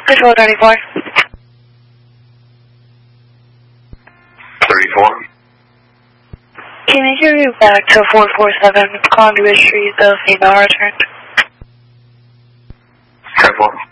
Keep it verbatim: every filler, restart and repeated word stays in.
Control thirty-four. thirty-four. Can you give me back to four four seven Conduit Street, the female returned? ten four.